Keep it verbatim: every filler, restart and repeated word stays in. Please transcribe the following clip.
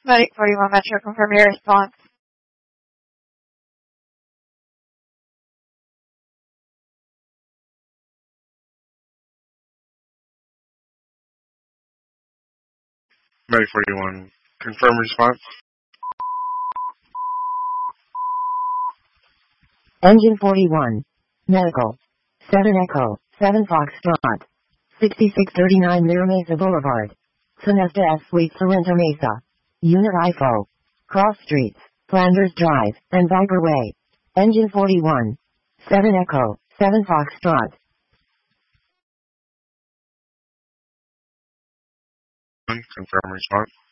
Medic forty-one Metro, confirm your response. Medic forty-one, confirm response. Engine forty-one. Medical. seven Echo, seven Foxtrot. sixty-six thirty-nine Mira Mesa Boulevard. Sonesta S Suite Sorrento Mesa. Unit I F O. Cross Streets, Flanders Drive, and Viper Way. Engine forty-one. seven Echo, seven Foxtrot. Confirm response.